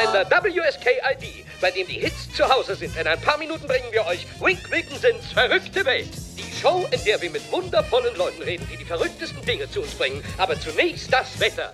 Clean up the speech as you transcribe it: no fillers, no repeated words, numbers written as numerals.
Radiosender WSKID, bei dem die Hits zu Hause sind. In ein paar Minuten bringen wir euch Rick Wilkinsons verrückte Welt. Die Show, in der wir mit wundervollen Leuten reden, die die verrücktesten Dinge zu uns bringen. Aber zunächst das Wetter.